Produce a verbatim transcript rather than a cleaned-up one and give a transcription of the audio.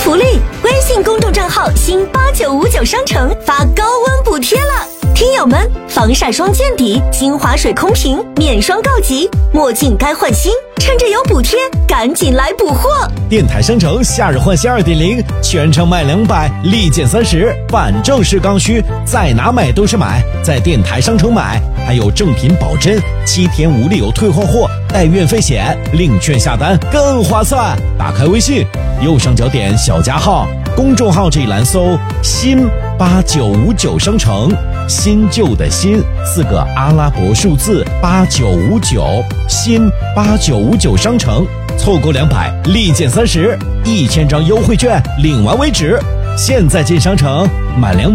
福利，微信公众账号新八九五九商城发高温补贴了。听友们，防晒霜见底，新华水空瓶免霜告急，墨镜该换新，趁着有补贴，赶紧来补货！ 电台商城夏日换新 二点零， 全场卖两百，立减三十，反正是刚需，在哪买都是买，在电台商城买，还有正品保真，七天无理由退换货，带运费险，领券下单更划算。打开微信，右上角点小加号，公众号这一栏搜新八九五九商城，新旧的新四个阿拉伯数字八九五九，新八九五九商城，凑够两百立减三十，一千张优惠券领完为止。现在进商城满两